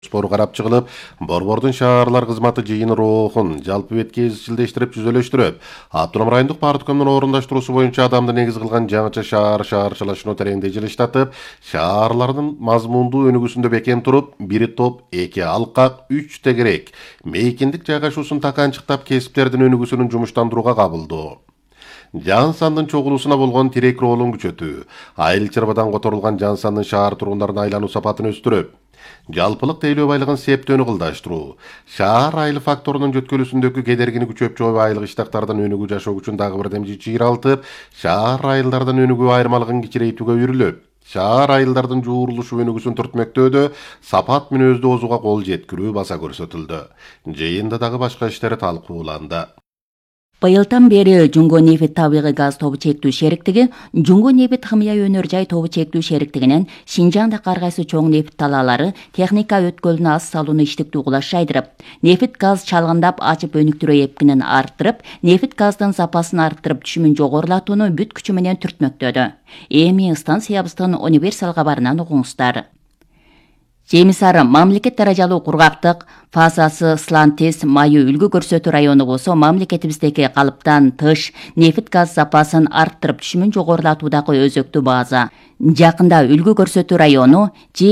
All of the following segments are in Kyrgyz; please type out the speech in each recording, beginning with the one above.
спору карап чыгылып, Борбордун шаарлар кызматы жыйын рухун жалпы бетке изчилдештирип жүзөлөштүрүп, Автоном райондук парткомдун орундаштыруусу боюнча адамды негиз кылган жаңыча шаарчылашууну тереңдей жылыштатып, шаарлардын мазмундуу өнүгүүсүндө бекем туруп, бир топ, эки алкак, 3 тегерек, мейкиндик жайгашуусун таканчыктап кесиптердин өнүгүүсүнүн жумуштандырууга кабылдоо. Жан сандын чогулуусуна болгон тирек роолун күчөтүү, айыл чарбадан которулган жан сандын шаар тургундарына айлануу сапатын өстүрүп, жалпылык тейлөө байлыгын септөөнү кылдаштыруу, шаар айыл факторунун жөткөлүүсүндөгү кедергини күчөп чоң айылык иштактардын өнүгүү жашоо күчүн дагы бир демчи чыйралтып, шаар айылдардын өнүгүү айырмалыгын кичирейтүүгө үрүлүп, шаар айылдардын жуурулушу өнүгүүсүн түртмөктөөдө сапат мүнөздүү озууга кол жеткирүү баса көрсөтүлдү. Жыйында дагы башка иштер талкууланды. Быйылдан бери Жуңго нефит табигый газ тобу чектүү шериктиги Жуңго нефит химия өнөр жай тобу чектүү шериктигинен Шинжаңда ар кайсы чоң нефит талаалары техника өткөлүнө аз салууну иштиктүү кулаш жайдырып, нефит газ чалгындап ачып өнүктүрүү эпкинин арттырып, нефит газдын сапасын арттырып түшүмүн жогорулатууну бүт күчү менен түртмөктөдү. Эми станциябыздын универсал кабарынан угуңуздар. Жемисар мамлекет даражалуу кургактык фазасы Слантис майы үлгү көрсөтүү району болсо мамлекетибиздеги калыптан тыш нефит газ запасын арттырып түшүмүн жогорулатуудагы өзөктүү база. Жакында үлгү көрсөтүү району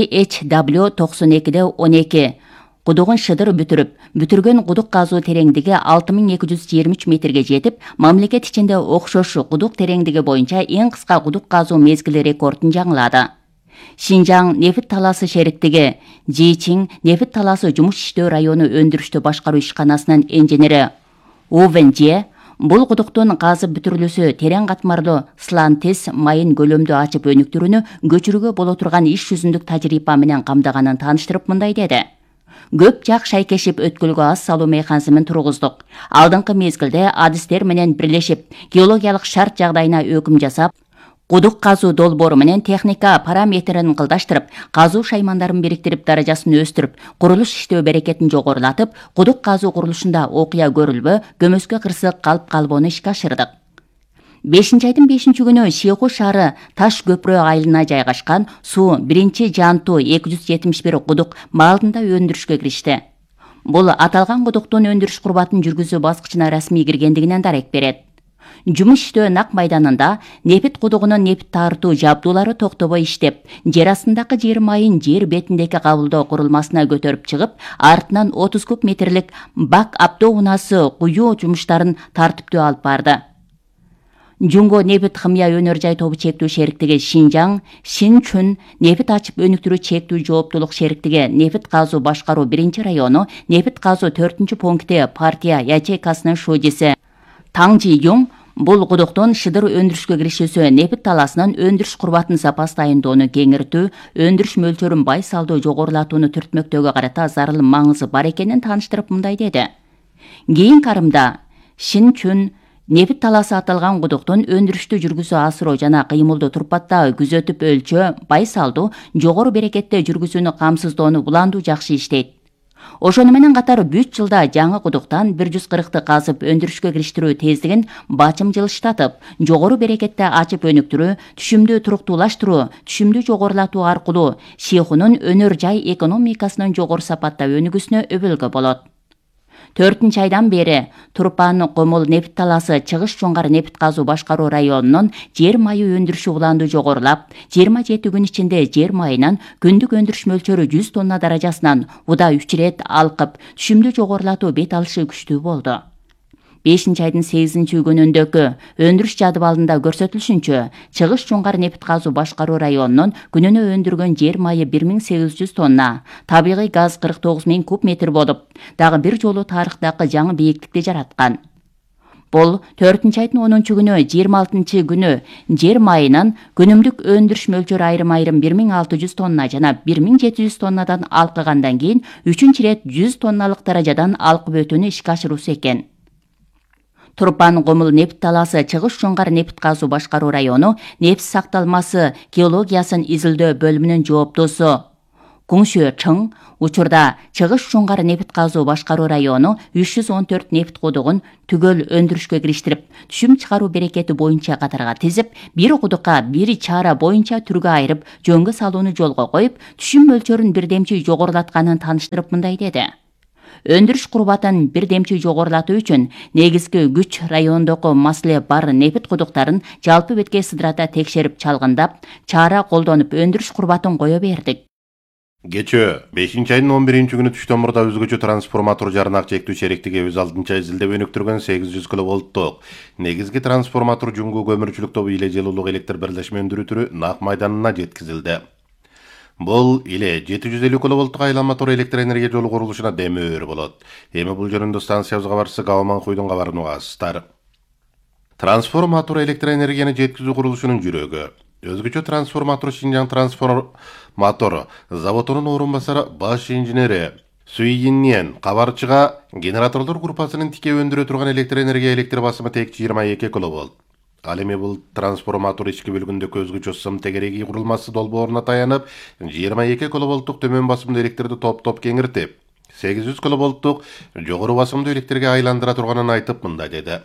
GHW92-12 кудугун шыдыр бүтүргөн кудук казуу тереңдиги 6223 метрге жетип, мамлекет ичинде окшош кудук тереңдиги боюнча эң кыска кудук казуу мезгили рекордун жаңылады. Шинжаң нефит таласы шериктиги Жичин нефит таласы жумуш иштөө району өндүрүштү башкаруу ишканасынын инженери Увенже бул кудуктун казып бүтүрүлүүсү терең катмарлуу Слантис майын көлөмдүү ачып өнүктүрүүнү көчүрүүгө боло турган иш жүзүндүк тажрыйба менен камдаганын тааныштырып мындай деди. Көп жак шайкешип өткөлгө аз салуу механизмин тургуздук. Алдыңкы мезгилде адистер менен бирлешип, геологиялык шарт жагдайына өкүм жасап, кудук казуу долбоору менен техника параметрин кылдаштырып, казуу шаймандарын бириктирип, даражасын өстүрүп, курулуш иштөө берекетин жогорулатып, кудук казуу курулушунда окуя көрүлбө, көмөскө кырсык калп-калбоону ишке ашырдык. 5-айдын 5-күнү Шейху шаары Таш көпүрө айылына жайгашкан суу 1-Жанту 271 кудук маалында өндүрүшкө киришти. Бул аталган кудуктун өндүрүш курбатын жүргүзүү баскычына расмий киргендигинен дарек берет. Жумуш иштөө нак майданында нефит кудугунун нефит тартуу жабдуулары токтобой иштеп, жер астындагы жер майын жер бетиндеги кабылдоо курулмасына көтөрүп чыгып, артынан 30 куб метрлик бак автоунасы куюу жумуштарын тартиптүү алып барды. Жуңго нефит химия өнөр жай тобу чектүү шериктиги Шинжаң, Шинчүн нефит ачып өнүктүрүү чектүү жооптулук шериктиги нефит казуу башкаруу 1-району нефит казуу 4-пункти партия ячейкасынын шудиси Таңжи Юң бул кудуктун шыдыр өндүрүшкө киришүүсү нефит таласынын өндүрүш курбатын запас дайындоону кеңиртүү, өндүрүш мөлчөрүн бай салдуу жогорулатууну түртмөктөөгө карата зарыл маңызы бар экенин тааныштырып мындай деди. Кийин карымда Шинчүн нефит таласы аталган кудуктун өндүрүштү жүргүзүү асыроо жана кыймылдуу турпатта күзөтүп өлчөө, бай салдуу, жогору берекетте жүргүзүүнү камсыздоону буландуу жакшы иштейт. Ошону менен катар бүт жылда жаңы кудуктан 140 казып өндүрүшкө кириштирүү тездигин бачым жылыштатып, жогору берекетте ачып өнүктүрүү, түшүмдү туруктуулаштыруу, түшүмдү жогорулатуу аркылуу Шейхунун өнөр жай экономикасынын жогору сапатта өнүгүүсүнө өбөлгө болот. 4-айдан бери Турпан Комул нефит таласы Чыгыш Жоңгар нефит казуу башкаруу районунун жер майы өндүрүшү уланду жогорулап, 27 күн ичинде жер майынан күндүк өндүрүш мөлчөрү 100 тонна даражасынан уда 3 рет алкып, түшүмдү жогорулатуу бет алышы күчтүү болду. 5-айдын 8-күнүндөгү өндүрүш жадыбалында көрсөтүлүшүнчө, Чыгыш Жоңгар нефит казуу башкаруу районунун күнүнө өндүргөн жер майы 1800 тонна, табигый газ 49 000 куб метр болуп, дагы бир жолу тарыхтагы жаңы бийиктикти жараткан. Бул 4-айдын 10-күнү 26-күнү жер майынын күнүмдүк өндүрүш мөлчөрү айрым 1600 тонна жана 1700 тоннадан алкыгандан кийин 3 рет 100 тонналык даражадан алкып өтүүнү ишке ашыруусу экен. Турпан Комул нефит таласы Чыгыш Жоңгар нефит казуу башкаруу району нефт сакталмасы геологиясын изилдөө бөлүмүнүн жооптосу Куңшө Чың учурда Чыгыш Жоңгар нефт казуу башкаруу району 314 нефт кудугун түгөл өндүрүшкө кириштирип, түшүм чыгаруу берекети боюнча катарга тизип, бир кудукка бир чара боюнча түргө айырып, жөнгө салууну жолго коюп, түшүм мөлчөрүн бирдемчи жогорулатканын тааныштырып мындай деди. Өндүрүш курбатын бирдемчи жогорулатуу үчүн негизги күч райондогу маселе бар нефт кудуктарын жалпы бетке сыдырата текшерип чалгындап, чара колдонуп өндүрүш курбатын кое бердик. Кечээ 5-айдын 11-күнү түштөн мурда өзгөчө трансформатор жарнак чектүү шериктиги өз алдынча изилдеп өнүктүргөн 800 киловолттук негизги трансформатор жуңгу көмүрчүлүк тобу иле жылуулук электр бирлешме өндүрүү түрү Нак майданына жеткизилди. Бул иле 750 киловолттук айланма тор электр энергия жолу курулушуна демөөр болот. Эми бул жөнүндө станциябызга кабарчысы Гаваман Куйдун кабарын угасыздар. Трансформатор электр энергияны жеткизүү курулушунун жүрөгү. Өзгөчө трансформатор Шинжаң трансформатор заводунун орун басары баш инженери Суйиннен кабарчыга генераторлор группасынын тике өндүрө турган электр энергия электр басымы тек 22 киловолт. Ал эми бул трансформатор ички бөлүгүндөгү өзгөчө сым тегереги курулмасы долбооруна таянып, 22 киловолттук төмөн басымдуу электрди топ-топ кеңиртип, 800 киловолттук жогору басымдуу электрге айландыра турганын айтып мындай деди.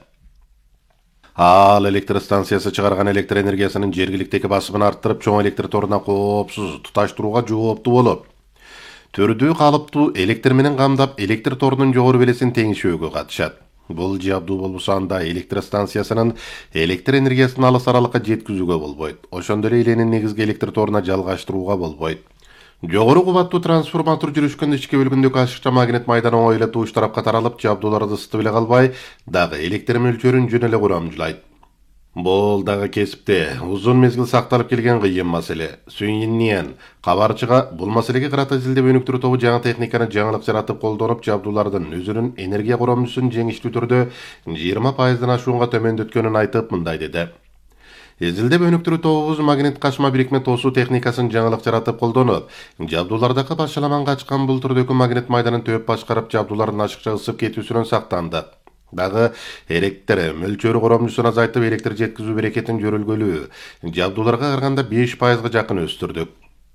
Ал электр станциясы чыгарган электр энергиясынын жергиликтеги басымын арттырып, чоң электр торуна коопсуз туташтырууга жооптуу болуп, түрдүү калыптуу электр менен камдап, электр торунун жогору белесин теңишүүгө катышат. Бул жабдуу болбосо анда электр станциясынын электр энергиясын алыс аралыкка жеткизүүгө болбойт. Ошондой эле эленин негизги электр торуна жалгаштырууга болбойт. Жогору кубаттуу трансформатор жүрүшкөндө ички бөлүгүндөгү ашыкча магнит майдан оңой эле туш тарапка таралып, жабдууларды ысытып эле калбай, дагы электр мөлчөрүн жөн эле курамжылайт. Бул дагы кесипте узун мезгил сакталып келген кыйын маселе. Суйиннен кабарчыга бул маселеге карата изилдеп өнүктүрүү тобу жаңы техниканы жаңылык жаратып колдонуп, жабдуулардын өзүнүн энергия коромчусун жеңиштүү түрдө 20%дан ашуунга төмөндөткөнүн айтып мындай деди. Изилдеп өнүктүрүү тобубуз магнит качма бирикме тосуу техникасын жаңылык жаратып колдонуп, жабдуулардагы башаламан качкан бул түрдөгү магнит майданын төп башкарып, жабдуулардын ашыкча ысып кетүүсүнөн сактандык. Дагы электр мөлчөрү коромчусун азайтып, электр жеткизүү берекетин жөрөлгөлүү, жабдууларга караганда 5%га жакын өстүрдүк.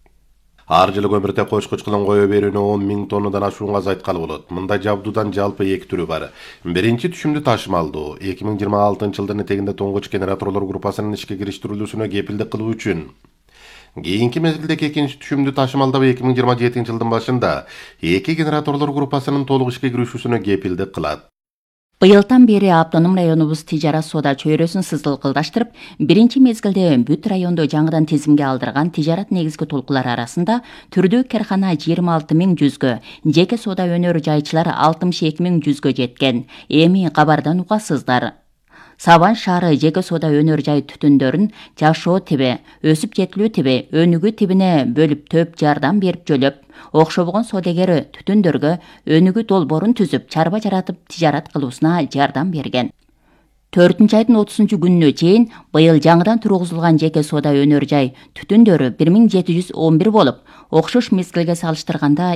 Ар жылы көмүртек кочкуч кылым кое берүүнү 10.000 тоннадан ашуунга азайткалы болот. Мындай жабдуудан жалпы 2 түрү бар. Биринчи түшүмдүү ташымалдуу 2026 жылдын этегинде тоңгуч генераторлор группасынын ишке кириштирилүүсүнө кепилдик кылуу үчүн. Кийинки мезгилдеги экинчи түшүмдүү ташымалдоо 2027 жылдын башында 2 генераторлор группасынын толук ишке киришүүсүнө кепилдик кылат. Быйылдан бери автоном районубуз тижарат соода чөйрөсүн сызылкылдаштырып, биринчи мезгилде бүт райондо жаңыдан тизимге алдырган тижарат негизги толкулар арасында түрдүү кархана 26.100гө, жеке соода өнөр жайчылар 62.100гө жеткен. Эми кабардан угасыздар. Сабан шаары жеке соода өнөр жай түтүндөрүн жашоо тиби, өсүп жетилүү тиби, өнүгүү тибине бөлүп төп жардам берип жөлөп, окшобогон соодагер түтүндөргө өнүгүү долбоорун түзүп, чарба жаратып тижарат кылуусуна жардам берген. 4-айдын 30-күнүнө чейин быйыл жаңыдан тургузулган жеке соода өнөр жай түтүндөрү 1711 болуп, окшош мезгилге салыштырганда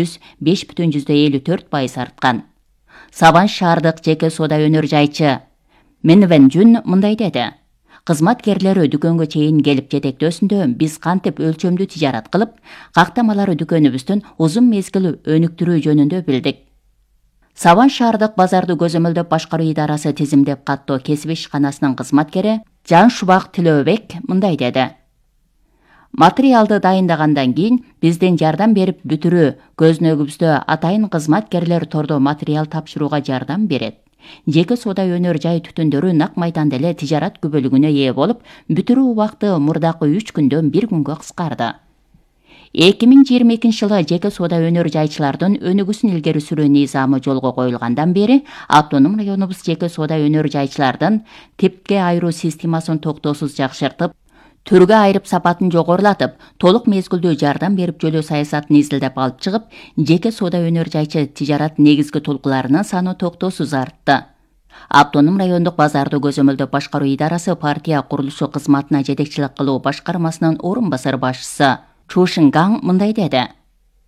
205,54% арткан. Сабан шаардык жеке соода өнөр жайчы Менвен Жүн мындай деди. Кызматкерлери дүкөнгө чейин келип жетектөөсүндө биз кантип өлчөмдүү тижарат кылып, кактамалары дүкөнүбүздүн узун мезгил өнүктүрүү жөнүндө билдик. Сабан шаардык базарды көзөмөлдөп башкаруу идарасы тизимдеп каттоо кесип ишканасынын кызматкери Жан Шубак Тилөөбек мындай деди. Материалды дайындагандан кийин биздин жардам берип бүтүрүү көзүнөгүбүздө атайын кызматкерлер тордо материал тапшырууга жардам берет. Жеке соода өнөр жай түтүндөрү Нак майданда эле тижарат күбөлүгүнө ээ болуп, бүтүрүү убакыты мурдакы 3 күндөн 1 күнгө кыскарды. 2022 жылы жеке соода өнөр жайчылардын өнүгүүсүн илгери сүрүү низамы жолго коюлгандан бери автоном районубуз жеке соода өнөр жайчылардын типке айыруу системасын токтоосуз жакшыртып, түргө айырып сапатын жогорулатып, толук мезгилдүү жардам берип жөлөө саясатын изилдеп алып чыгып, жеке соода өнөр жайчы тижарат негизги толкуларынын саны токтоосуз артты. Автоном райондук базарды көзөмөлдөп башкаруу идарасы партия курулушу кызматына жетекчилик кылуу башкармасынын орун басар башчысы Чу Шингаң мындай деди.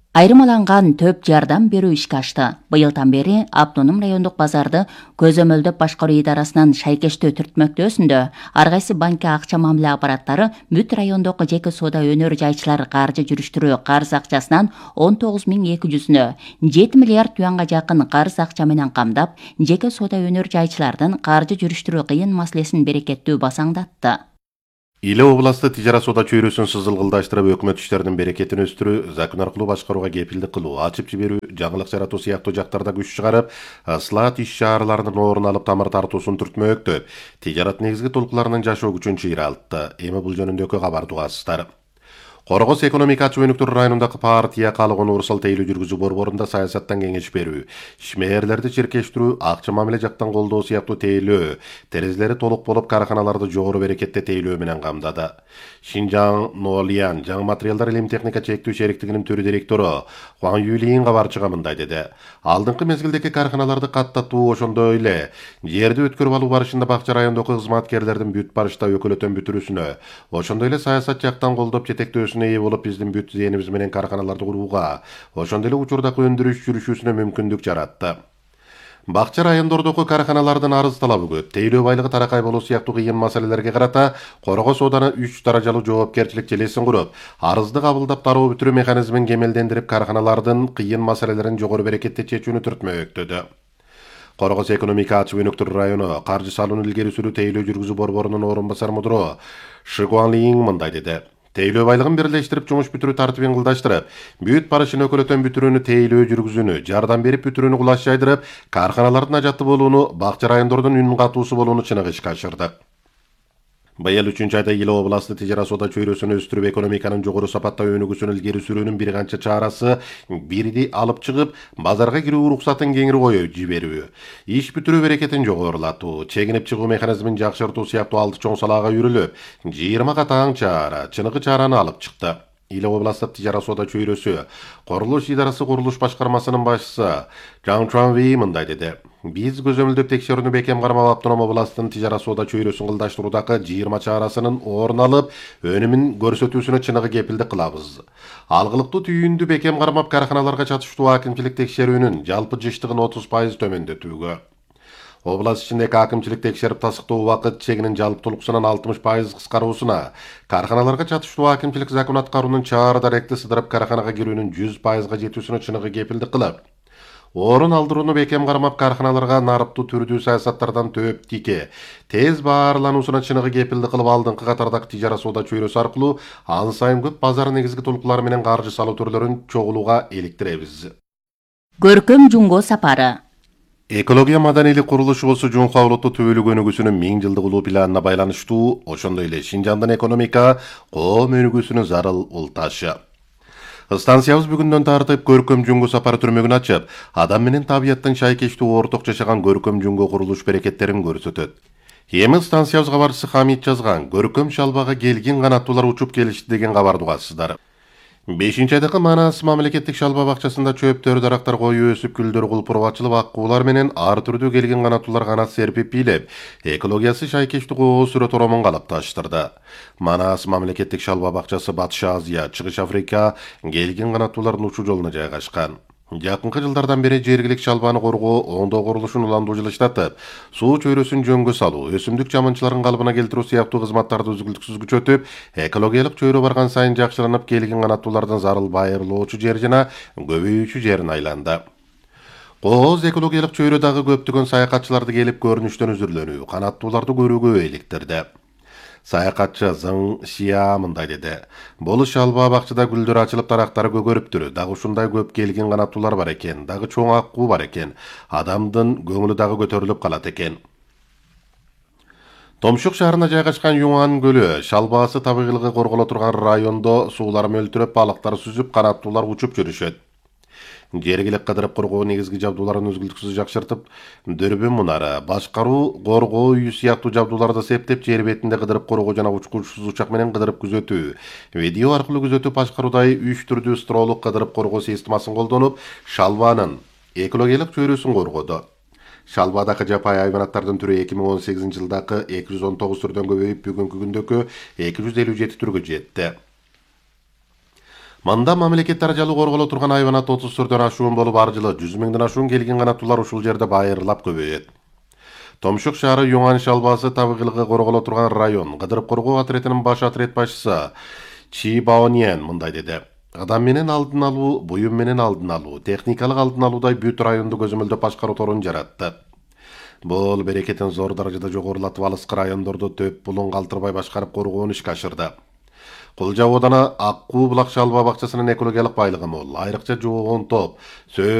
Айрымаланган төп жардам берүү ишке ашты. Быйылдан бери автоном райондук базарды көзөмөлдөп башкаруу идарасынан шайкештөө түртмөктөөсүндө ар кайсы банкке акча мамиле аппараттары бүт райондук жеке соода өнөр жайчылар каржы жүрүштүрүү карыз акчасынан 19.200-үнө 7 миллиард юанга жакын карыз акча менен камдап, жеке соода өнөр жайчылардын каржы жүрүштүрүү кыйын маселесин берекеттүү басаңдатты. Иле областы тижара соода чөйрөсүн сызылгылдаштырып, өкмөт иштеринин берекетин өстүрүү, закон аркылуу башкарууга кепилдик кылуу, ачып жиберүү, жаңылык жаратуу сыяктуу жактарда күч чыгарып, ыслаат иш-чараларынын орун алып тамыр тартуусун түртмөктөп, тижарат негизги толкуларынын жашоо күчүн чыйралтты. Эми бул жөнүндөгү кабарды угасыздар. Коргоз экономика ачуу өнүктүрүү районундагы партия калыгын урусал тейлөө жүргүзүү борборунда саясаттан кеңеш берүү, ишмерлерди чиркештирүү, акча мамиле жактан колдоо сыяктуу тейлөө, терезелери толук болуп караханаларды жогору берекетте тейлөө менен камдады. Шинжаң Нолиян жаңы материалдар илим техника чектүү шериктигинин төрү директору Хуан Юлин кабарчыга мындай деди. Алдыңкы мезгилдеги караханаларды каттатуу, ошондой эле жерди өткөрүп алуу барышында бакча райондогу кызматкерлердин бүт барышта өкөлөтөн бүтүрүүсүнө, ошондой эле саясат жактан колдоп жетектөөсүнө ээ болуп биздин бүт зээнибиз менен караханаларды курууга, ошондой эле учурдагы өндүрүш жүрүшүүсүнө мүмкүндүк жаратты. Бакча райондордогу караханалардын арыз талабы көп, тейлөө байлыгы таракай болуу сыяктуу кыйын маселелерге карата Коргоз сооданы 3 даражалуу жоопкерчилик желесин куруп, арызды кабылдап дароо бүтүрүү механизмин кемелдендирип, караханалардын кыйын маселелерин жогору берекетте чечүүнү түртмөктөдү. Коргоз экономика ачуу өнүктүрүү району каржы салууну илгери сүрүү тейлөө жүргүзүү борборунун орун басар мудуру Ши Гуанлин мындай деди. Тейлөө байлыгын бирлештирип, жумуш бүтүрүү тартибин кылдаштырып, бүт барышын өкөлөтөн бүтүрүүнү тейлөө жүргүзүүнү, жардам берип бүтүрүүнү кулаш жайдырып, карханалардын ажаты болууну, бакча райондордун үнүн катуусу болууну чыныгы ишке ашырдык. Быйыл 3 айда Иле областы тижара соода чөйрөсүн өстүрүп, экономиканын жогору сапатта өнүгүүсүн илгери сүрүүнүн бир канча чарасы бирди алып чыгып, базарга кирүү уруксатын кеңири коюп жиберүү, иш бүтүрүү берекетин жогорулатуу, чегинип чыгуу механизмин жакшыртуу сыяктуу 6 чоң салаага үйрүлүп, 20 катаң чара, чыныгы чараны алып чыкты. Иле областык тижара соода чөйрөсү курулуш идарасы курулуш башкармасынын башчысы Жан Чуанви мындай деди. Биз көзөмөлдөп текшерүүнү бекем кармап, автоном областын тижара соода чөйрөсүн кылдаштыруудагы 20 чарасынын орун алып, өнүмүн көрсөтүүсүнө чыныгы кепилдик кылабыз. Алгылыктуу түйүндү бекем кармап, караханаларга чатыштуу акимчилик текшерүүнүн жалпы жыштыгын 30% төмөндөтүүгө. Област ичиндеги акимчилик текшерип тастыктоо убакыт чегинин жалпы толукусунан 60% кыскаруусуна, караханаларга чатыштуу акимчилик закон аткаруунун чаар даректи сыдырып, караханага кирүүнүн 100% жетүүсүнө чыныгы кепилдик кылып, орун алдырууну бекем кармап, караханаларга нарыптуу түрдүү саясаттардан төп тике, тез баарлануусуна чыныгы кепилдик кылып, алдыңкы катардагы тижара соода чөйрөсү аркылуу ан сайын көп базар негизги толкулары менен каржы салуу түрлөрүн чогулууга иликтиребиз. Көркөм Жунго сапары. Экология маданийлик курулушу болсо Жунга улуттуу түбөлүк өнүгүүсүнүн 1000 жылдык улуу планына байланыштуу, ошондой эле Шинжаңдын экономика коом өнүгүүсүнүн зарыл улташы. Станциябыз бүгүндөн тартып Көркөм Жунго сапары түрмөгүн ачып, адам менен табияттын шайкештүү орток жашаган Көркөм Жунго курулуш берекеттерин көрсөтөт. Эми станциябыз кабарчысы Хамид жазган Көркөм шалбага келгин канаттуулар учуп келишти деген кабарды угасыздар. 5 айдагы Манас мамлекеттик шалба бакчасында чөптөр, дарактар коюу өсүп, гүлдөр кулпуруп ачылып, аккуулар менен ар түрдүү келген канаттуулар канат серпип бийлеп, экологиясы шайкештүү коо сүрө торомун калыпташтырды. Манас мамлекеттик шалба бакчасы Батыш Азия, Чыгыш Африка келген канаттуулардын учуу жолуна жайгашкан. Жакынкы жылдардан бери жергилик шалбаны коргоо, оңдоо курулушун уландуу жылыштатып, суу чөйрөсүн жөнгө салуу, өсүмдүк жамынчыларын калыбына келтирүү сыяктуу кызматтарды үзгүлтүксүз күчөтүп, экологиялык чөйрө барган сайын жакшыланып, келген канаттуулардын зарыл байырлоочу жер жана көбөйүүчү жерин айланды. Кооз экологиялык чөйрө дагы көптөгөн саякатчыларды келип көрүнүштөн үзүрлөнүү, канаттууларды көрүүгө иликтирди. Саякатчы Зың Шия мындай деди. Бул шалба бакчада гүлдөр ачылып, тарактары көгөрүптүр. Дагы ушундай көп келген канаттуулар бар экен, дагы чоң аккуу бар экен. Адамдын көңүлү дагы көтөрүлүп калат экен. Томшук шаарына жайгашкан Юңан көлү шалбасы табигыйлыгы корголо турган райондо суулар мөлтүрөп, балыктар сүзүп, канаттуулар учуп жүрүшөт. Жергилик кыдырып коргоо негизги жабдууларын үзгүлтүксүз жакшыртып, дөрбү мунара, башкаруу, коргоо үйү сыяктуу жабдууларды септеп, жер бетинде кыдырып коргоо жана учкучсуз учак менен кыдырып күзөтүү, видео аркылуу күзөтүп башкаруудай 3 түрдүү стролук кыдырып коргоо системасын колдонуп, шалбанын экологиялык чөйрөсүн коргоду. Шалбадагы жапай айванаттардын түрү 2018 жылдагы 219 түрдөн көбөйүп, бүгүнкү күндөгү 257 түргө жетти. Мында мамлекет даражалуу корголо турган айванат 34дөн ашуун болуп, ар жылы 100 миңден ашуун келген канаттуулар ушул жерде байырлап көбөйөт. Томшук шаары Юңан шалбасы табыгылыгы корголо турган район кыдырып коргоо отрядынын баш отряд башчысы Чи Баоньян мындай деди. Адам менен алдын алуу, буюм менен алдын алуу, техникалык алдын алуудай бүт районду көзөмөлдөп башкаруу торун жаратты. Бул берекетин зор даражада жогорулатып, алыскы райондорду төп булун калтырбай башкарып коргоону ишке ашырды. Кулжа оодана Аккуу булак шалба бакчасынын экологиялык байлыгы мол, айрыкча жоогон топ,